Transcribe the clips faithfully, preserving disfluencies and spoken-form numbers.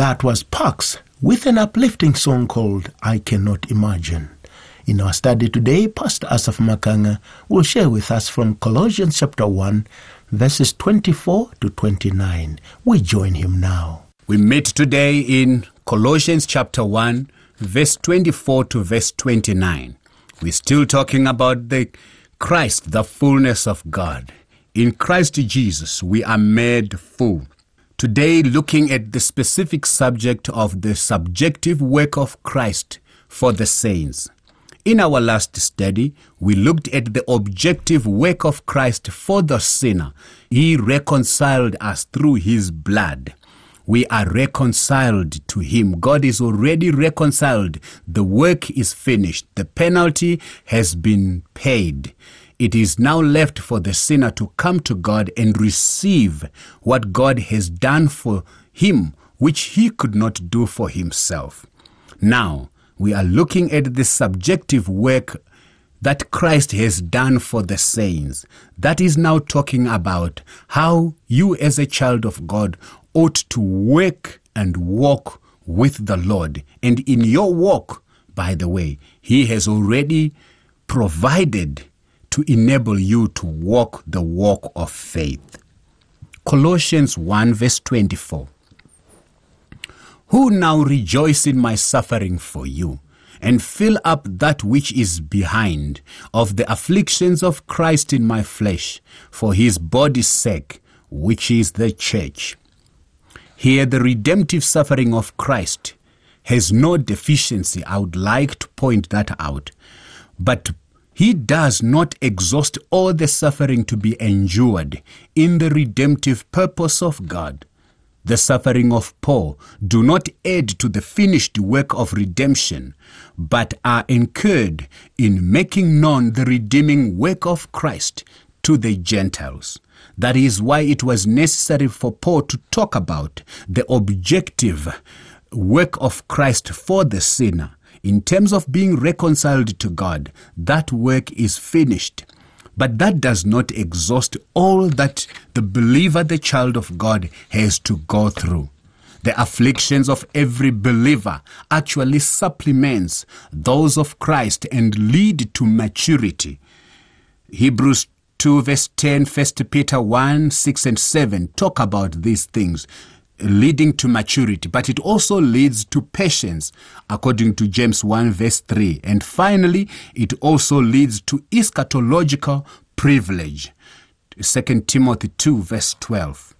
That was Parks with an uplifting song called I Cannot Imagine. In our study today, Pastor Asaph Makanga will share with us from Colossians chapter one, verses twenty-four to twenty-nine. We join him now. We meet today in Colossians chapter one, verse twenty-four to verse twenty-nine. We're still talking about the Christ, the fullness of God. In Christ Jesus, we are made full. Today, looking at the specific subject of the subjective work of Christ for the saints. In our last study, we looked at the objective work of Christ for the sinner. He reconciled us through his blood. We are reconciled to him. God is already reconciled. The work is finished. The penalty has been paid. It is now left for the sinner to come to God and receive what God has done for him, which he could not do for himself. Now, we are looking at the subjective work that Christ has done for the saints. That is now talking about how you as a child of God ought to work and walk with the Lord. And in your walk, by the way, he has already provided to enable you to walk the walk of faith. Colossians one verse twenty-four. Who now rejoice in my suffering for you, and fill up that which is behind of the afflictions of Christ in my flesh, for his body's sake, which is the church. Here the redemptive suffering of Christ has no deficiency. I would like to point that out. But he does not exhaust all the suffering to be endured in the redemptive purpose of God. The suffering of Paul do not add to the finished work of redemption, but are incurred in making known the redeeming work of Christ to the Gentiles. That is why it was necessary for Paul to talk about the objective work of Christ for the sinner. In terms of being reconciled to God, that work is finished. But that does not exhaust all that the believer, the child of God, has to go through. The afflictions of every believer actually supplements those of Christ and lead to maturity. Hebrews two verse ten, First Peter one, six and seven talk about these things, leading to maturity, but it also leads to patience, according to James one verse three. And finally, it also leads to eschatological privilege, Second Timothy two verse twelve.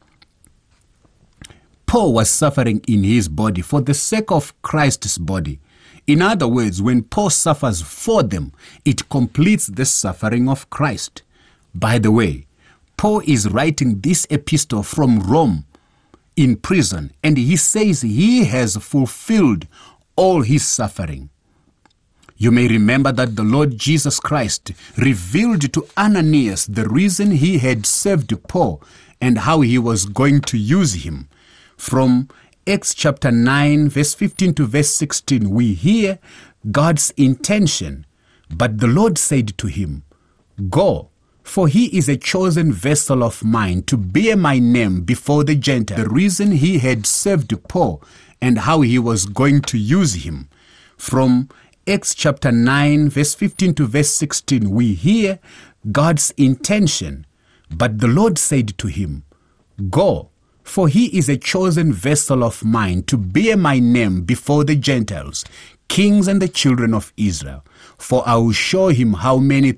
Paul was suffering in his body for the sake of Christ's body. In other words, when Paul suffers for them, it completes the suffering of Christ. By the way, Paul is writing this epistle from Rome, in prison, and he says he has fulfilled all his suffering. You may remember that the Lord Jesus Christ revealed to Ananias the reason he had saved Paul and how he was going to use him. From Acts chapter nine, verse fifteen to verse sixteen, we hear God's intention. But the Lord said to him, "Go, for he is a chosen vessel of mine to bear my name before the Gentiles." The reason he had saved Paul and how he was going to use him. From Acts chapter nine, verse fifteen to verse sixteen, we hear God's intention. But the Lord said to him, "Go, for he is a chosen vessel of mine to bear my name before the Gentiles, kings and the children of Israel. For I will show him how many